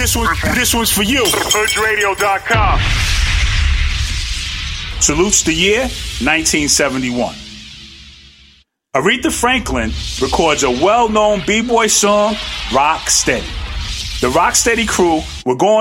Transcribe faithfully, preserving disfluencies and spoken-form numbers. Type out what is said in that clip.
This one, this one's for you. Hoods Radio dot com. Salutes the year nineteen seventy-one. Aretha Franklin records a well-known b-boy song, Rock Steady. The Rock Steady crew were going